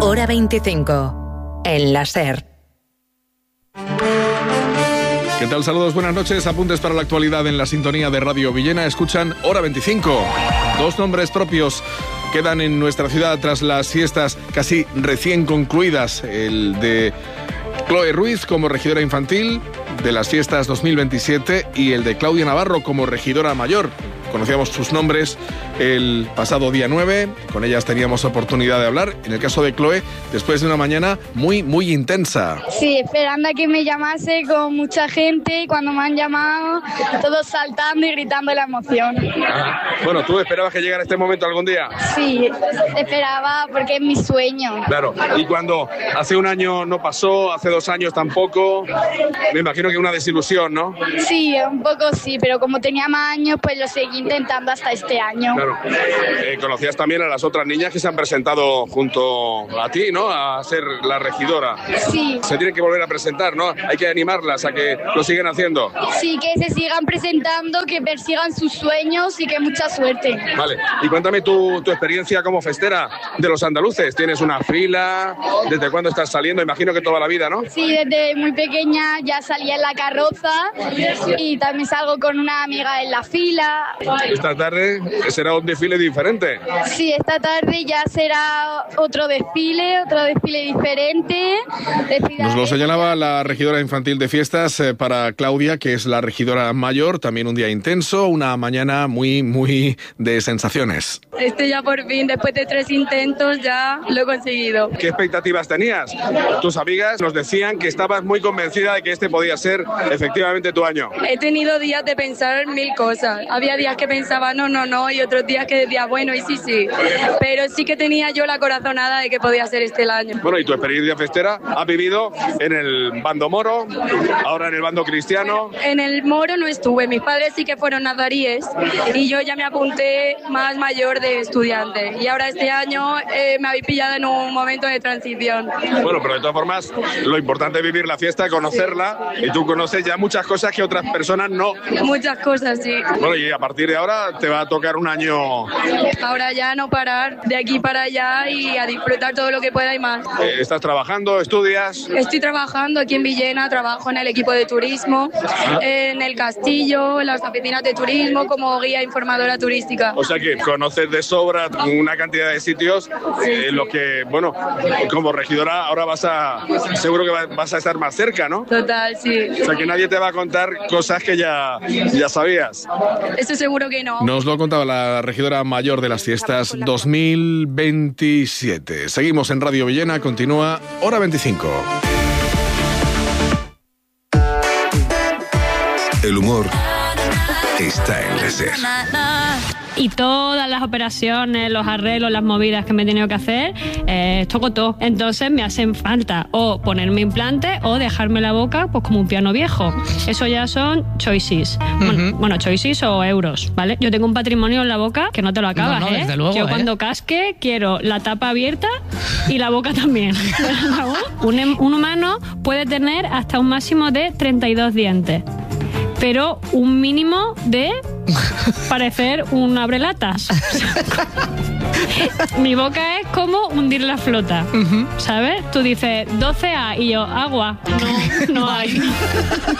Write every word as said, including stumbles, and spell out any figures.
Hora veinticinco, en la SER. ¿Qué tal? Saludos, buenas noches. Apuntes para la actualidad en la sintonía de Radio Villena. Escuchan Hora veinticinco. Dos nombres propios quedan en nuestra ciudad tras las fiestas casi recién concluidas. El de Chloe Ruiz como regidora infantil de las fiestas dos mil veintisiete y el de Claudia Navarro como regidora mayor. Conocíamos sus nombres el pasado día nueve, con ellas teníamos oportunidad de hablar. En el caso de Chloe, después de una mañana muy, muy intensa. Sí, esperando a que me llamase con mucha gente y cuando me han llamado, todos saltando y gritando la emoción. Ah, bueno, ¿tú esperabas que llegara este momento algún día? Sí, esperaba porque es mi sueño. Claro, y cuando hace un año no pasó, hace dos años tampoco, me imagino que una desilusión, ¿no? Sí, un poco sí, pero como tenía más años, pues lo seguí intentando hasta este año. Claro. Eh, conocías también a las otras niñas que se han presentado junto a ti, ¿no? A ser la regidora. Sí. Se tienen que volver a presentar, ¿no? Hay que animarlas a que lo sigan haciendo. Sí, que se sigan presentando, que persigan sus sueños y que mucha suerte. Vale. Y cuéntame tu, tu experiencia como festera de los andaluces. ¿Tienes una fila? ¿Desde cuándo estás saliendo? Imagino que toda la vida, ¿no? Sí, desde muy pequeña ya salía en la carroza y también salgo con una amiga en la fila. Esta tarde será un desfile diferente. Sí, esta tarde ya será otro desfile, otro desfile diferente. Nos lo señalaba la regidora infantil de fiestas eh, para Claudia, que es la regidora mayor. También un día intenso, una mañana muy, muy de sensaciones. Este ya por fin, después de tres intentos, ya lo he conseguido. ¿Qué expectativas tenías? Tus amigas nos decían que estabas muy convencida de que este podía ser efectivamente tu año. He tenido días de pensar mil cosas. Había días que pensaba no, no, no, y otros días que decía bueno, y sí, sí. Pero sí que tenía yo la corazonada de que podía ser este el año. Bueno, ¿y tu experiencia festera? ¿Has vivido en el bando moro, ahora en el bando cristiano? En el moro no estuve, mis padres sí que fueron nazaríes y yo ya me apunté más mayor de estudiante. Y ahora este año eh, me habéis pillado en un momento de transición. Bueno, pero de todas formas, lo importante es vivir la fiesta, conocerla, sí. Y tú conoces ya muchas cosas que otras personas no. Muchas cosas, sí. Bueno, y a partir de ahora te va a tocar un año... Ahora ya no parar, de aquí para allá y a disfrutar todo lo que pueda y más. Eh, ¿Estás trabajando? ¿Estudias? Estoy trabajando aquí en Villena, trabajo en el equipo de turismo, en el castillo, en las oficinas de turismo, como guía informadora turística. O sea que conoces de sobra una cantidad de sitios en los que, bueno, como regidora ahora vas a... seguro que vas a estar más cerca, ¿no? Total, sí. O sea que nadie te va a contar cosas que ya, ya sabías. Eso seguro que no. Nos lo contaba la regidora mayor de las fiestas dos mil veintisiete. Seguimos en Radio Villena, continúa Hora veinticinco. El humor está en la SER. Y todas las operaciones, los arreglos, las movidas que me he tenido que hacer, eh, toco todo. Entonces me hacen falta o ponerme implante o dejarme la boca pues como un piano viejo. Eso ya son choices. Uh-huh. Bueno, bueno, choices o euros, ¿vale? Yo tengo un patrimonio en la boca que no te lo acabas, no, no, ¿eh? Luego, Yo ¿eh? cuando casque quiero la tapa abierta y la boca también. un, un humano puede tener hasta un máximo de treinta y dos dientes, pero un mínimo de parecer un abrelatas. Mi boca es como hundir la flota, uh-huh. ¿Sabes? Tú dices doce A y yo, agua. No, no hay.